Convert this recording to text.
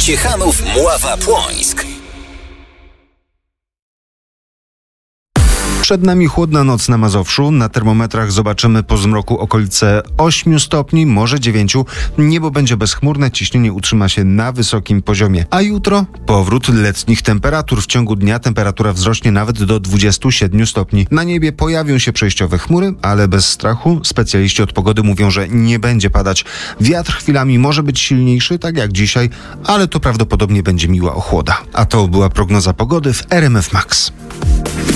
Ciechanów, Mława, Płońsk. Przed nami chłodna noc na Mazowszu. Na termometrach zobaczymy po zmroku okolice 8 stopni, może 9. Niebo będzie bezchmurne, ciśnienie utrzyma się na wysokim poziomie. A jutro powrót letnich temperatur. W ciągu dnia temperatura wzrośnie nawet do 27 stopni. Na niebie pojawią się przejściowe chmury, ale bez strachu. Specjaliści od pogody mówią, że nie będzie padać. Wiatr chwilami może być silniejszy, tak jak dzisiaj, ale to prawdopodobnie będzie miła ochłoda. A to była prognoza pogody w RMF Max.